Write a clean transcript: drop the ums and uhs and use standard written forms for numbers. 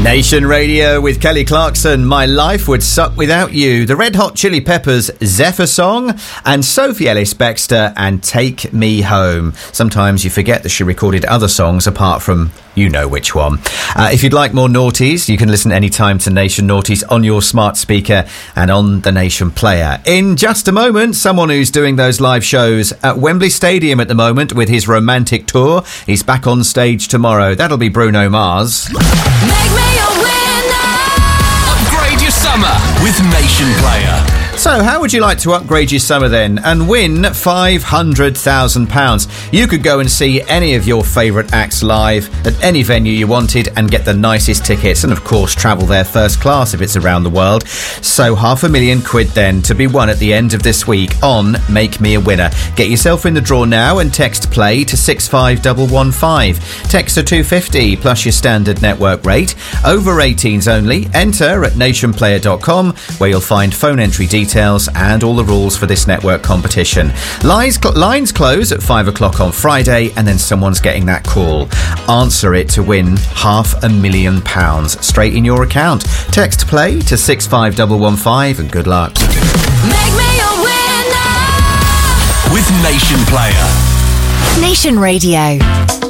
Nation Radio with Kelly Clarkson, My Life Would Suck Without You, the Red Hot Chili Peppers Zephyr Song, and Sophie Ellis-Bextor and Take Me Home. Sometimes you forget that she recorded other songs apart from you know which one. If you'd like more Naughties, you can listen anytime to Nation Naughties on your smart speaker and on the Nation player. In just a moment, someone who's doing those live shows at Wembley Stadium at the moment with his romantic tour. He's back on stage tomorrow. That'll be Bruno Mars. Make me a winner! Upgrade your summer with Nation Player. So, how would you like to upgrade your summer then and win £500,000? You could go and see any of your favourite acts live at any venue you wanted and get the nicest tickets, and of course travel there first class if it's around the world. So £500,000 then to be won at the end of this week on Make Me a Winner. Get yourself in the draw now and text play to 65115. Text to 250 plus your standard network rate. Over 18s only. Enter at nationplayer.com where you'll find phone entry details and all the rules for this network competition. Lines close at 5 o'clock on Friday, and then someone's getting that call. Answer it to win £500,000 straight in your account. Text play to 65115 and good luck. Make me a winner! With Nation Player. Nation Radio.